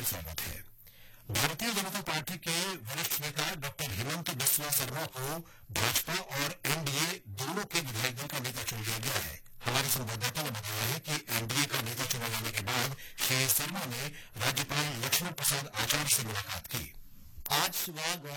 स्वागत है। भारतीय जनता पार्टी के वरिष्ठ नेता डॉक्टर हेमंत बिस्वा शर्मा को भाजपा और एनडीए दोनों के विधायक दल का नेता चुन लिया गया है। हमारे संवाददाता ने बताया है कि एनडीए का नेता चुने जाने के बाद श्री शर्मा ने राज्यपाल लक्ष्मण प्रसाद आचार्य से मुलाकात की। आज सुबह